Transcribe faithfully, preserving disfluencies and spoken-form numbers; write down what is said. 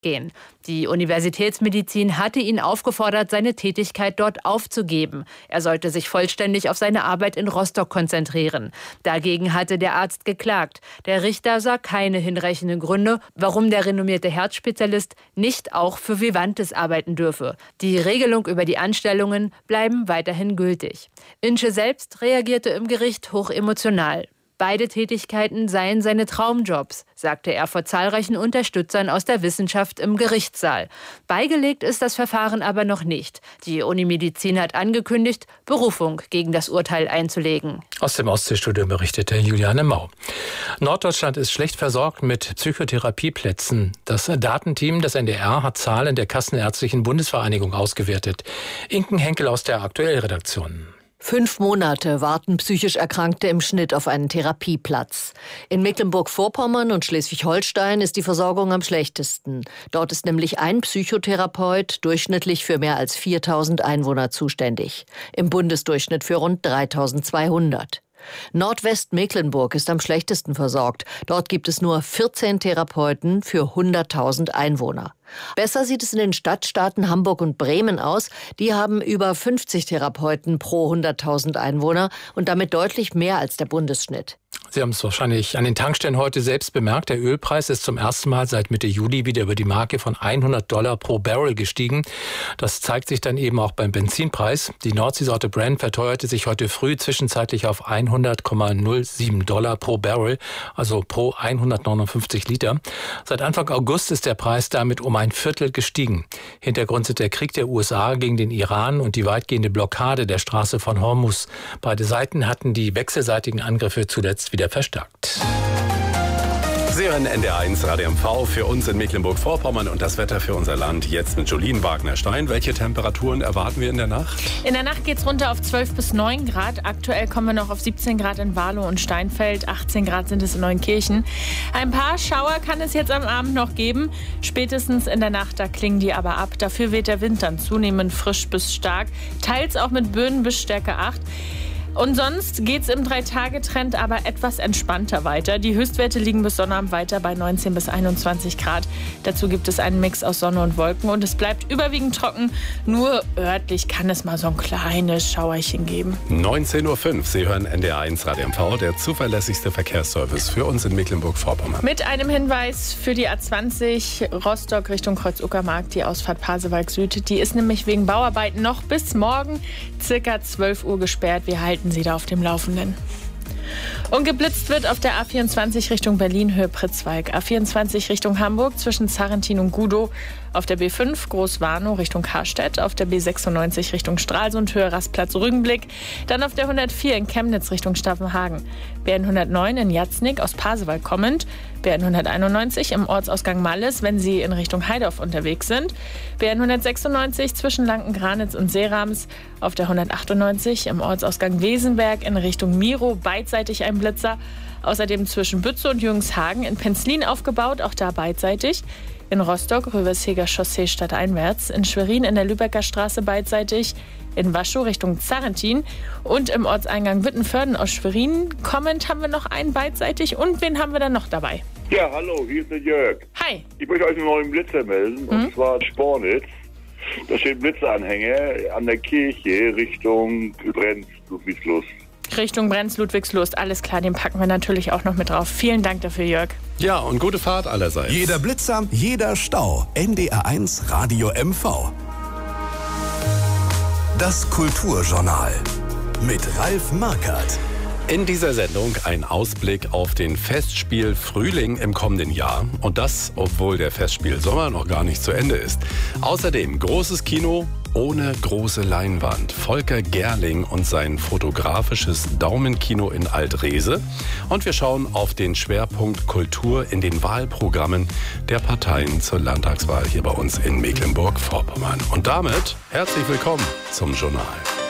gehen. Die Universitätsmedizin hatte ihn aufgefordert, seine Tätigkeit dort aufzugeben. Er sollte sich vollständig auf seine Arbeit in Rostock konzentrieren. Dagegen hatte der Arzt geklagt. Der Richter sah keine hinreichenden Gründe, warum der renommierte Herzspezialist nicht auch für Vivantes arbeiten dürfe. Die Regelung über die Anstellungen bleiben weiterhin gültig. Insche selbst reagierte im Gericht hochemotional. Beide Tätigkeiten seien seine Traumjobs, sagte er vor zahlreichen Unterstützern aus der Wissenschaft im Gerichtssaal. Beigelegt ist das Verfahren aber noch nicht. Die Unimedizin hat angekündigt, Berufung gegen das Urteil einzulegen. Aus dem Ostseestudio berichtete Juliane Mau. Norddeutschland ist schlecht versorgt mit Psychotherapieplätzen. Das Datenteam des N D R hat Zahlen der Kassenärztlichen Bundesvereinigung ausgewertet. Inken Henkel aus der Aktuellredaktion. Fünf Monate warten psychisch Erkrankte im Schnitt auf einen Therapieplatz. In Mecklenburg-Vorpommern und Schleswig-Holstein ist die Versorgung am schlechtesten. Dort ist nämlich ein Psychotherapeut durchschnittlich für mehr als viertausend Einwohner zuständig. Im Bundesdurchschnitt für rund dreitausendzweihundert. Nordwestmecklenburg ist am schlechtesten versorgt. Dort gibt es nur vierzehn Therapeuten für hunderttausend Einwohner. Besser sieht es in den Stadtstaaten Hamburg und Bremen aus. Die haben über fünfzig Therapeuten pro hunderttausend Einwohner und damit deutlich mehr als der Bundesschnitt. Sie haben es wahrscheinlich an den Tankstellen heute selbst bemerkt. Der Ölpreis ist zum ersten Mal seit Mitte Juli wieder über die Marke von hundert Dollar pro Barrel gestiegen. Das zeigt sich dann eben auch beim Benzinpreis. Die Nordseesorte Brent verteuerte sich heute früh zwischenzeitlich auf hundert Komma null sieben Dollar pro Barrel, also pro hundertneunundfünfzig Liter. Seit Anfang August ist der Preis damit um ein Viertel gestiegen. Hintergrund sind der Krieg der U S A gegen den Iran und die weitgehende Blockade der Straße von Hormuz. Beide Seiten hatten die wechselseitigen Angriffe zuletzt wieder verstärkt. Sie hören N D R eins Radio M V für uns in Mecklenburg-Vorpommern und das Wetter für unser Land jetzt mit Jolien Wagner-Stein. Welche Temperaturen erwarten wir in der Nacht? In der Nacht geht es runter auf zwölf bis neun Grad. Aktuell kommen wir noch auf siebzehn Grad in Warlow und Steinfeld. achtzehn Grad sind es in Neunkirchen. Ein paar Schauer kann es jetzt am Abend noch geben. Spätestens in der Nacht, da klingen die aber ab. Dafür weht der Wind dann zunehmend frisch bis stark. Teils auch mit Böen bis Stärke acht. Und sonst geht's im Drei-Tage-Trend aber etwas entspannter weiter. Die Höchstwerte liegen bis Sonnabend weiter bei neunzehn bis einundzwanzig Grad. Dazu gibt es einen Mix aus Sonne und Wolken und es bleibt überwiegend trocken. Nur örtlich kann es mal so ein kleines Schauerchen geben. neunzehn Uhr fünf, Sie hören N D R eins Radio M V, der zuverlässigste Verkehrsservice für uns in Mecklenburg-Vorpommern. Mit einem Hinweis für die A zwanzig Rostock Richtung Kreuz-Uckermark, die Ausfahrt Pasewalk Süd. Die ist nämlich wegen Bauarbeiten noch bis morgen circa zwölf Uhr gesperrt. Wir halten Sie da auf dem Laufenden. Und geblitzt wird auf der A vierundzwanzig Richtung Berlin, Höhe Pritzwalk. A vierundzwanzig Richtung Hamburg zwischen Zarrentin und Gudow. Auf der B fünf Groß-Warnow Richtung Karstedt. Auf der B sechsundneunzig Richtung Stralsund, Höhe Rastplatz Rügenblick. Dann auf der hundertvier in Chemnitz Richtung Staffenhagen. B N hundertneun in Jatznig aus Pasewalk kommend. B N hunderteinundneunzig im Ortsausgang Malles, wenn Sie in Richtung Heidorf unterwegs sind. B N hundertsechsundneunzig zwischen Lanken-Granitz und Seerams. Auf der hundertachtundneunzig im Ortsausgang Wesenberg in Richtung Miro beidseitig ein Blitzer. Außerdem zwischen Bütze und Jungshagen in Penzlin aufgebaut, auch da beidseitig. In Rostock, Röversheger Chaussee stadteinwärts. In Schwerin in der Lübecker Straße beidseitig. In Waschow Richtung Zarrentin. Und im Ortseingang Wittenförden aus Schwerin kommend haben wir noch einen beidseitig. Und wen haben wir dann noch dabei? Ja, hallo, hier ist der Jörg. Hi. Ich möchte euch einen neuen Blitzer melden, Mhm. und zwar Spornitz. Da steht Blitzeranhänger an der Kirche Richtung Brenz-Ludwigslust. Richtung Brenz-Ludwigslust, alles klar, den packen wir natürlich auch noch mit drauf. Vielen Dank dafür, Jörg. Ja, und gute Fahrt allerseits. Jeder Blitzer, jeder Stau. N D R eins Radio M V. Das Kulturjournal mit Ralf Markert. In dieser Sendung ein Ausblick auf den Festspiel Frühling im kommenden Jahr. Und das, obwohl der Festspiel Sommer noch gar nicht zu Ende ist. Außerdem großes Kino ohne große Leinwand. Volker Gerling und sein fotografisches Daumenkino in Alt-Rehse. Und wir schauen auf den Schwerpunkt Kultur in den Wahlprogrammen der Parteien zur Landtagswahl hier bei uns in Mecklenburg-Vorpommern. Und damit herzlich willkommen zum Journal.